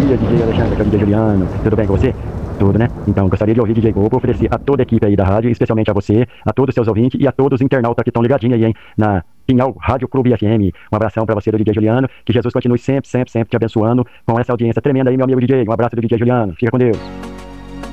dia, DJ Alexandre, aqui é o DJ Juliano. Tudo bem com você? Tudo, né? Então, gostaria de ouvir DJ Go para oferecer a toda a equipe aí da rádio, especialmente a você, a todos os seus ouvintes e a todos os internautas que estão ligadinhos aí, hein, na Pinhal Rádio Clube FM. Um abração para você do DJ Juliano, que Jesus continue sempre, sempre, sempre te abençoando com essa audiência tremenda aí, meu amigo DJ. Um abraço do DJ Juliano, fica com Deus.